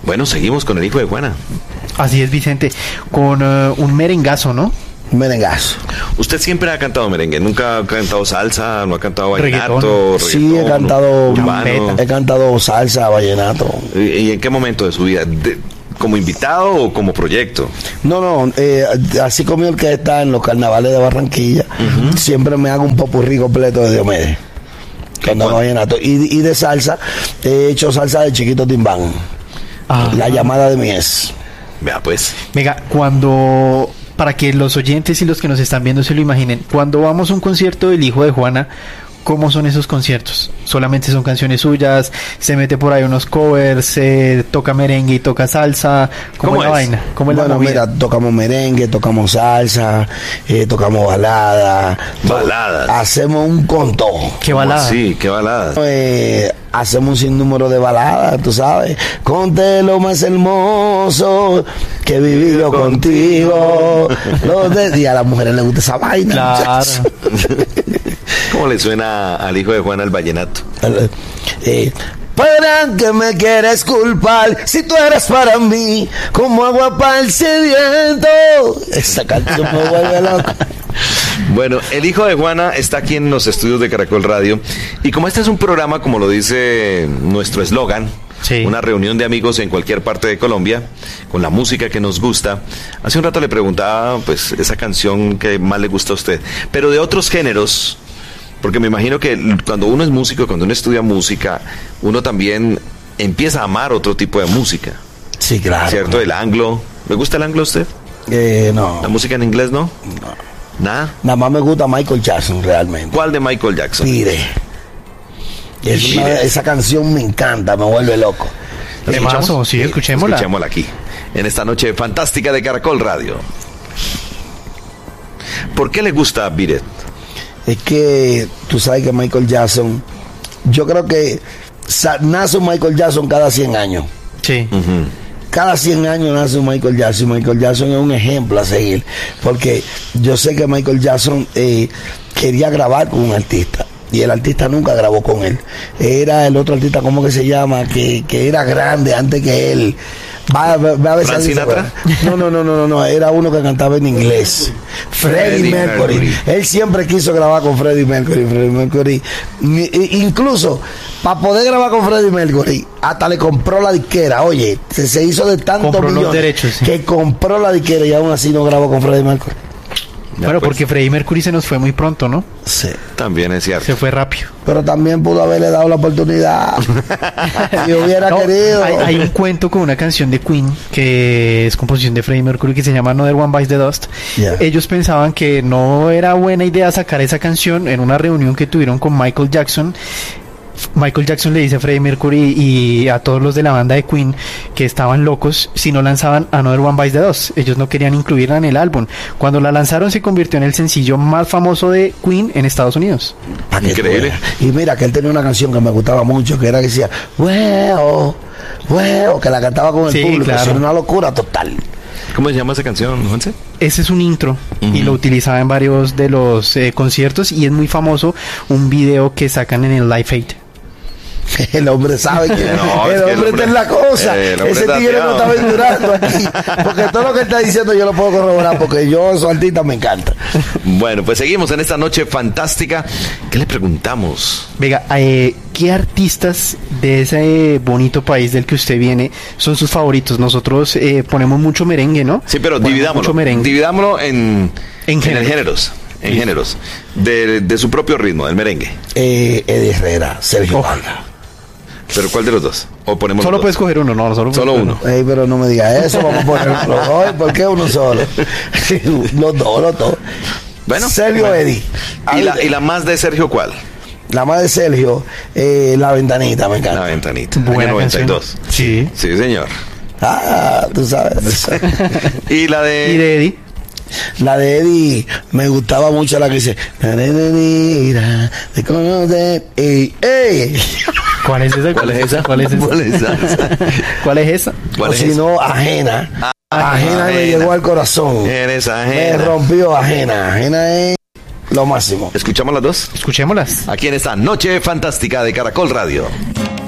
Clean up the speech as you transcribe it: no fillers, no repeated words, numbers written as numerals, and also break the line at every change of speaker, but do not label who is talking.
Bueno, seguimos con el hijo de Juana.
Así es, Vicente, con un merengazo, ¿no?
Merengazo.
Usted siempre ha cantado merengue, nunca ha cantado salsa, no ha cantado vallenato, reggaetón,
sí,
urbano.
he cantado salsa, vallenato.
¿Y en qué momento de su vida? ¿Como invitado o como proyecto?
No, así como mi orquesta en los carnavales de Barranquilla, siempre me hago un popurrí completo de Diomedes. Cuando no vallenato. Y de salsa, he hecho salsa de Chiquito Timbán. La llamada de mi ex.
Vea pues.
Venga, para que los oyentes y los que nos están viendo se lo imaginen, cuando vamos a un concierto del hijo de Juana, ¿cómo son esos conciertos? ¿Solamente son canciones suyas? ¿Se mete por ahí unos covers? ¿Se toca merengue y toca salsa? ¿Cómo es la vaina? ¿Cómo es la movida?
Mira, tocamos merengue, tocamos salsa, tocamos balada.
Baladas.
Hacemos un contón.
¿Qué balada?
Sí, qué baladas.
Hacemos un sinnúmero de baladas, tú sabes. Conté lo más hermoso que he vivido contigo. Y a las mujeres les gusta esa vaina.
Claro.
¿Cómo le suena al hijo de Juana el vallenato?
¿Para qué me quieres culpar si tú eres para mí como agua para el sediento? Esa canción me vuelve loco.
Bueno, el hijo de Juana está aquí en los estudios de Caracol Radio y como este es un programa, como lo dice nuestro eslogan, sí, una reunión de amigos en cualquier parte de Colombia con la música que nos gusta. Hace un rato le preguntaba pues esa canción que más le gusta a usted, pero de otros géneros, porque me imagino que cuando uno es músico, cuando uno estudia música, uno también empieza a amar otro tipo de música.
Sí, claro.
¿Cierto? El anglo. ¿Le gusta el anglo a usted?
No.
¿La música en inglés no?
No.
¿Nada?
Nada más me gusta Michael Jackson realmente.
¿Cuál de Michael Jackson?
Pire. Esa canción me encanta, me vuelve loco.
Sí, escuchémosla.
Escuchémosla aquí, en esta noche fantástica de Caracol Radio. ¿Por qué le gusta Beat It?
Es que tú sabes que Michael Jackson, yo creo que nace un Michael Jackson cada 100 años.
Sí.
Cada 100 años nace un Michael Jackson. Michael Jackson es un ejemplo a seguir, porque yo sé que Michael Jackson quería grabar con un artista y el artista nunca grabó con él. Era el otro artista, ¿cómo que se llama? Que era grande antes que él. Va a ver
¿Frank Sinatra?
No, era uno que cantaba en inglés. Freddie Mercury. Él siempre quiso grabar con Freddie Mercury. Incluso para poder grabar con Freddie Mercury, hasta le compró la disquera. Oye, se hizo de tantos millones
los derechos, sí,
que compró la disquera y aún así no grabó con Freddie Mercury.
Bueno, pues, porque Freddie Mercury se nos fue muy pronto, ¿no?
Sí.
También es cierto.
Se fue rápido.
Pero también pudo haberle dado la oportunidad. Si hubiera querido.
Hay un cuento con una canción de Queen que es composición de Freddie Mercury que se llama Another One Bites the Dust.
Yeah.
Ellos pensaban que no era buena idea sacar esa canción en una reunión que tuvieron con Michael Jackson. Michael Jackson le dice a Freddie Mercury y a todos los de la banda de Queen que estaban locos si no lanzaban Another One Bites the Dust. Ellos no querían incluirla en el álbum. Cuando la lanzaron se convirtió en el sencillo más famoso de Queen en Estados Unidos.
Increíble.
Y mira que él tenía una canción que me gustaba mucho, que era que decía bueno, que la cantaba con el público.
Claro.
Era una locura total.
¿Cómo se llama esa canción, Juanse?
Ese es un intro y lo utilizaba en varios de los conciertos y es muy famoso un video que sacan en el Live Aid.
El hombre sabe que el hombre está en la cosa. Ese tigre no está aventurando aquí, porque todo lo que está diciendo yo lo puedo corroborar, porque yo esos artistas me encantan.
Bueno, pues seguimos en esta noche fantástica. ¿Qué le preguntamos?
Venga, ¿qué artistas de ese bonito país del que usted viene son sus favoritos? Nosotros ponemos mucho merengue, ¿no?
Sí, pero dividámoslo en géneros. En géneros de su propio ritmo, del merengue.
Eddie Herrera, Sergio Vargas.
¿Pero cuál de los dos? ¿O ponemos
solo
los
puedes
dos?
coger uno, no,
solo uno.
Pero no me digas eso, vamos a ponerlo hoy. ¿Por qué uno solo? Los dos.
Bueno,
Sergio, Eddie.
¿Y la más de Sergio cuál?
La más de Sergio, La Ventanita, me encanta.
La Ventanita,
buena
año 92.
Canción. Sí.
Sí, señor.
Tú sabes.
¿Y la de...?
¿Y de Eddie?
La de Eddie me gustaba mucho, la que dice
¿Cuál es esa?
¿Cuál es esa?
¿Cuál es esa? ¿Cuál es esa?
O si no, Ajena. Ajena me llegó al corazón.
Eres ajena.
Me rompió Ajena. Ajena es lo máximo.
¿Escuchamos las dos?
Escuchémoslas.
Aquí en esta noche fantástica de Caracol Radio.